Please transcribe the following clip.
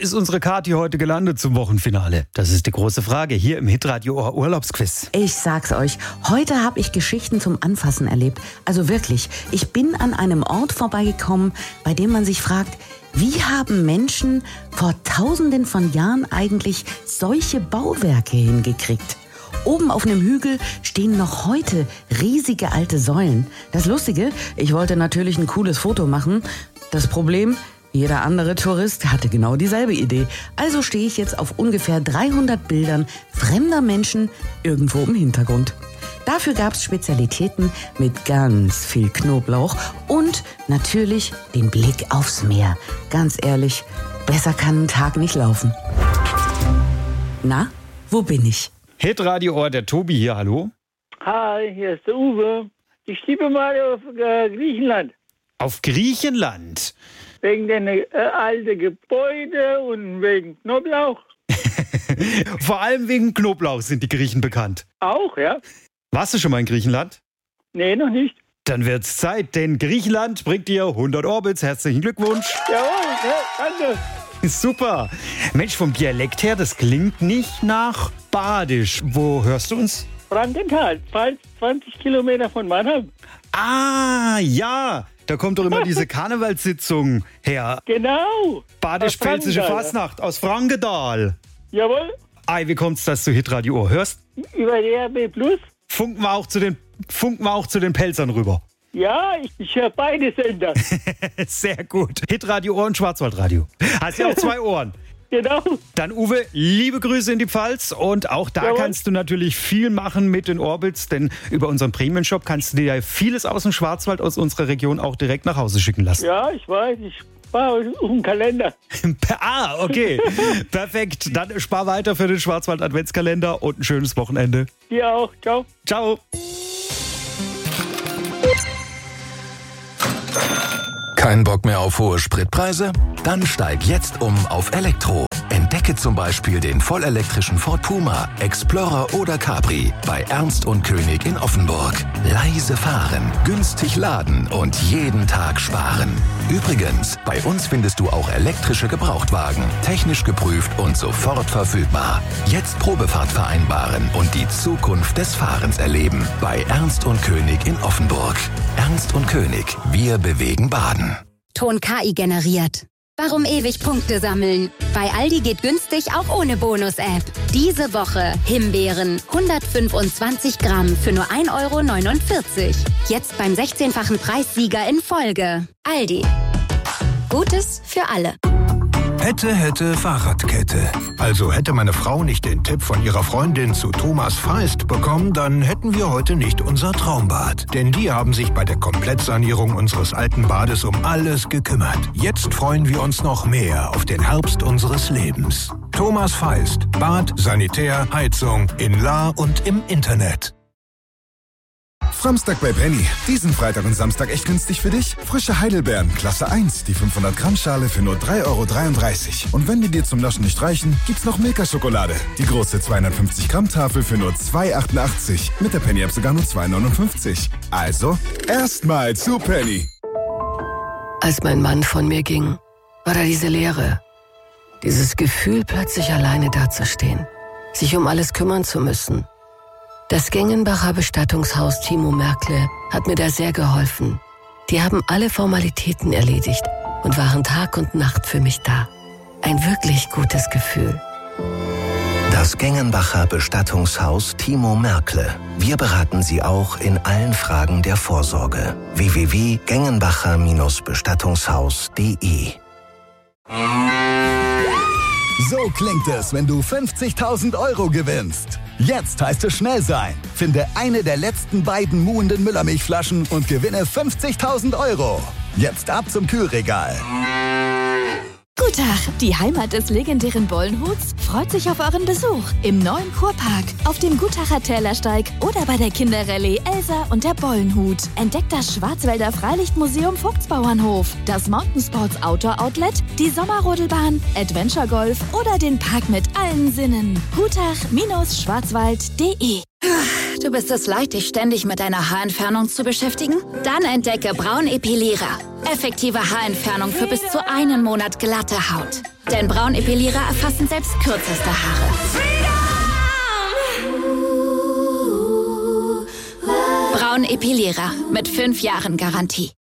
ist unsere Kathi heute gelandet zum Wochenfinale? Das ist die große Frage hier im Hitradio Ohr Urlaubsquiz. Ich sag's euch, heute habe ich Geschichten zum Anfassen erlebt. Also wirklich, ich bin an einem Ort vorbeigekommen, bei dem man sich fragt, wie haben Menschen vor Tausenden von Jahren eigentlich solche Bauwerke hingekriegt? Oben auf einem Hügel stehen noch heute riesige alte Säulen. Das Lustige, ich wollte natürlich ein cooles Foto machen. Das Problem, jeder andere Tourist hatte genau dieselbe Idee. Also stehe ich jetzt auf ungefähr 300 Bildern fremder Menschen irgendwo im Hintergrund. Dafür gab es Spezialitäten mit ganz viel Knoblauch und natürlich den Blick aufs Meer. Ganz ehrlich, besser kann ein Tag nicht laufen. Na, wo bin ich? Hitradio Ohr, der Tobi hier, hallo? Hi, hier ist der Uwe. Ich schiebe mal auf Griechenland. Auf Griechenland? Wegen den alten Gebäude und wegen Knoblauch. Vor allem wegen Knoblauch sind die Griechen bekannt. Auch, ja? Warst du schon mal in Griechenland? Nee, noch nicht. Dann wird's Zeit, denn Griechenland bringt dir 100 Orbits. Herzlichen Glückwunsch. Jawohl, ja, danke. Super. Mensch, vom Dialekt her, das klingt nicht nach Badisch. Wo hörst du uns? Frankenthal, 20 Kilometer von Mannheim. Ah, ja. Da kommt doch immer diese Karnevalssitzung her. Genau. Badisch-Pfälzische Frankenthal, Fastnacht aus Frankenthal. Jawohl. Ei, wie kommt's, dass du Hitradio Ohr hörst? Über DRB Plus. Funken wir auch zu den Pelzern rüber. Ja, ich höre beide Sender. Sehr gut. Hitradio Ohr und Schwarzwaldradio. Hast ja auch 2 Ohren. Genau. Dann Uwe, liebe Grüße in die Pfalz und auch da kannst du natürlich viel machen mit den Orbits, denn über unseren Premium-Shop kannst du dir ja vieles aus dem Schwarzwald, aus unserer Region auch direkt nach Hause schicken lassen. Ja, ich weiß, ich spare auf den Kalender. Okay. Perfekt. Dann spar weiter für den Schwarzwald-Adventskalender und ein schönes Wochenende. Dir auch. Ciao. Ciao. Kein Bock mehr auf hohe Spritpreise? Dann steig jetzt auf Elektro. Entdecke zum Beispiel den vollelektrischen Ford Puma, Explorer oder Capri bei Ernst und König in Offenburg. Leise fahren, günstig laden und jeden Tag sparen. Übrigens, bei uns findest du auch elektrische Gebrauchtwagen, technisch geprüft und sofort verfügbar. Jetzt Probefahrt vereinbaren und die Zukunft des Fahrens erleben bei Ernst und König in Offenburg. Ernst und König, wir bewegen Baden. Ton KI generiert. Warum ewig Punkte sammeln? Bei Aldi geht günstig auch ohne Bonus-App. Diese Woche Himbeeren 125 Gramm für nur 1,49 €. Jetzt beim 16-fachen Preissieger in Folge. Aldi. Gutes für alle. Hätte Fahrradkette. Also hätte meine Frau nicht den Tipp von ihrer Freundin zu Thomas Feist bekommen, dann hätten wir heute nicht unser Traumbad. Denn die haben sich bei der Komplettsanierung unseres alten Bades um alles gekümmert. Jetzt freuen wir uns noch mehr auf den Herbst unseres Lebens. Thomas Feist. Bad, Sanitär, Heizung in La und im Internet. Samstag bei Penny. Diesen Freitag und Samstag echt günstig für dich. Frische Heidelbeeren, Klasse 1, die 500 Gramm Schale für nur 3,33 €. Und wenn die dir zum Naschen nicht reichen, gibt's noch Milka-Schokolade. Die große 250 Gramm Tafel für nur 2,88 €. Mit der Penny-App sogar nur 2,59 €. Also, erstmal zu Penny. Als mein Mann von mir ging, war da diese Leere. Dieses Gefühl, plötzlich alleine dazustehen. Sich um alles kümmern zu müssen. Das Gengenbacher Bestattungshaus Timo Merkle hat mir da sehr geholfen. Die haben alle Formalitäten erledigt und waren Tag und Nacht für mich da. Ein wirklich gutes Gefühl. Das Gengenbacher Bestattungshaus Timo Merkle. Wir beraten Sie auch in allen Fragen der Vorsorge. www.gengenbacher-bestattungshaus.de. So klingt es, wenn du 50.000 € gewinnst. Jetzt heißt es schnell sein. Finde eine der letzten beiden muhenden Müllermilchflaschen und gewinne 50.000 €. Jetzt ab zum Kühlregal. Guten Tag, die Heimat des legendären Bollenhuts freut sich auf euren Besuch im neuen Kurpark, auf dem Gutacher Tälersteig oder bei der Kinderrallye Elsa und der Bollenhut. Entdeckt das Schwarzwälder Freilichtmuseum Vogtsbauernhof, das Mountainsports Outdoor Outlet, die Sommerrodelbahn, Adventure Golf oder den Park mit allen Sinnen. Gutach-schwarzwald.de. Du bist es leid, dich ständig mit deiner Haarentfernung zu beschäftigen? Dann entdecke Braun Epilierer. Effektive Haarentfernung für bis zu 1 Monat glatte Haut. Denn Braunepilierer erfassen selbst kürzeste Haare. Braunepilierer mit 5 Jahren Garantie.